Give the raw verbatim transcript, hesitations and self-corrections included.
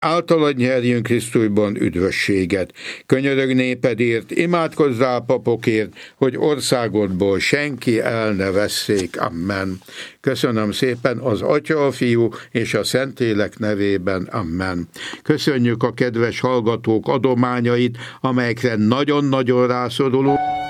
általad nyerjünk Krisztusban üdvösséget. Könyörög népedért, imádkozzál papokért, hogy országodból senki el ne vesszék. Amen. Köszönöm szépen az Atya, a Fiú és a Szentlélek nevében. Amen. Köszönjük a kedves hallgatók adományait, amelyekre nagyon-nagyon rászorulunk.